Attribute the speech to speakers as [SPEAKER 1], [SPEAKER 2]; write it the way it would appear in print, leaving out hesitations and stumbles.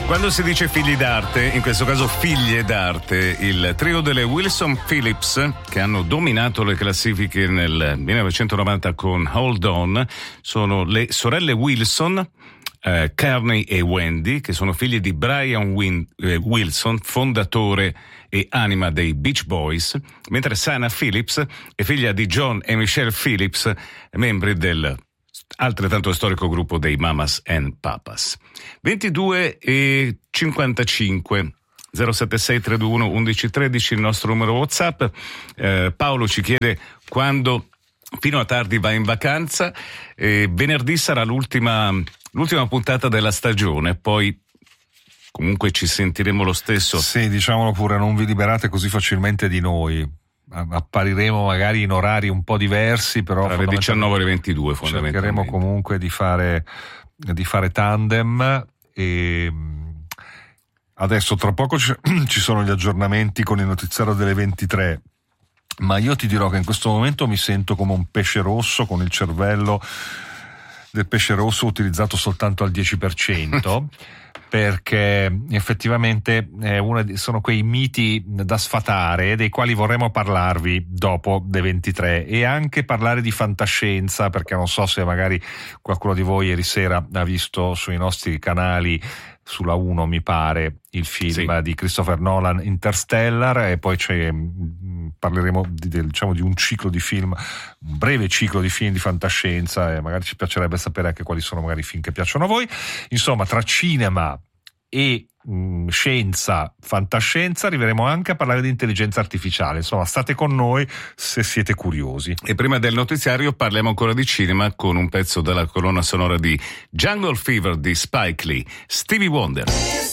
[SPEAKER 1] Quando si dice figli d'arte, in questo caso figlie d'arte, il trio delle Wilson Phillips, che hanno dominato le classifiche nel 1990 con Hold On, sono le sorelle Wilson, Kearney e Wendy, che sono figlie di Brian Wilson, fondatore e anima dei Beach Boys, mentre Sana Phillips è figlia di John e Michelle Phillips, membri del altrettanto storico gruppo dei Mamas and Papas. 22 e 55 076 321 1113 il nostro numero WhatsApp. Paolo ci chiede quando fino a tardi va in vacanza. Venerdì sarà l'ultima puntata della stagione, poi comunque ci sentiremo lo stesso.
[SPEAKER 2] Sì, diciamolo pure, non vi liberate così facilmente di noi. Appariremo magari in orari un po' diversi, però
[SPEAKER 1] tra le 19 e le 22 fondamentalmente.
[SPEAKER 2] Cercheremo comunque di fare tandem. E adesso tra poco ci sono gli aggiornamenti con il notiziario delle 23, ma io ti dirò che in questo momento mi sento come un pesce rosso, con il cervello del pesce rosso utilizzato soltanto al 10%. Perché effettivamente sono quei miti da sfatare dei quali vorremmo parlarvi dopo le 23, e anche parlare di fantascienza, perché non so se magari qualcuno di voi ieri sera ha visto sui nostri canali, sulla 1 mi pare, il film di Christopher Nolan, Interstellar, e poi parleremo di un ciclo di film, un breve ciclo di film di fantascienza, e magari ci piacerebbe sapere anche quali sono magari i film che piacciono a voi. Insomma, tra cinema e scienza, fantascienza, arriveremo anche a parlare di intelligenza artificiale. Insomma, state con noi se siete curiosi.
[SPEAKER 1] E prima del notiziario parliamo ancora di cinema con un pezzo della colonna sonora di Jungle Fever di Spike Lee, Stevie Wonder.